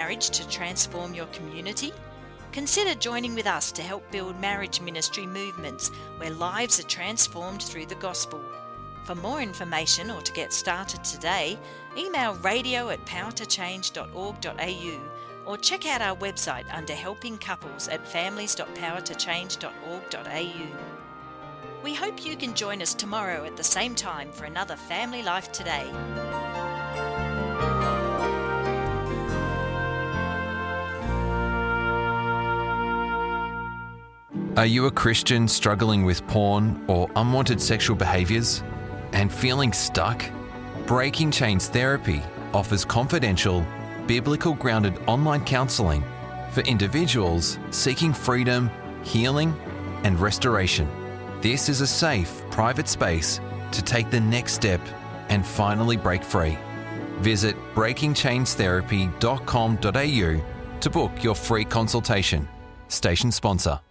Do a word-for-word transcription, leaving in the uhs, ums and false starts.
marriage to transform your community? Consider joining with us to help build marriage ministry movements where lives are transformed through the gospel. For more information or to get started today, email radio at power to change dot org dot a u or check out our website under Helping Couples at families dot power to change dot org dot a u. We hope you can join us tomorrow at the same time for another Family Life Today. Are you a Christian struggling with porn or unwanted sexual behaviours and feeling stuck? Breaking Chains Therapy offers confidential, biblical grounded online counselling for individuals seeking freedom, healing and restoration. This is a safe, private space to take the next step and finally break free. Visit breaking chains therapy dot com dot a u to book your free consultation. Station sponsor.